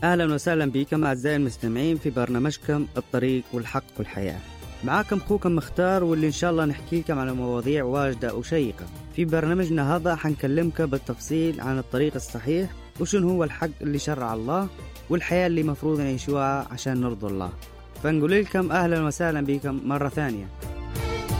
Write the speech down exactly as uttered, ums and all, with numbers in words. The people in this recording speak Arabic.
أهلا وسهلا بكم أعزائي المستمعين في برنامجكم الطريق والحق والحياة. معاكم أخوكم مختار، واللي إن شاء الله نحكي لكم على مواضيع واجدة وشيقة. في برنامجنا هذا حنكلمك بالتفصيل عن الطريق الصحيح، وشنو هو الحق اللي شرع الله، والحياة اللي مفروض نعيشوها عشان نرضي الله. فنقول لكم أهلا وسهلا بكم مرة ثانية.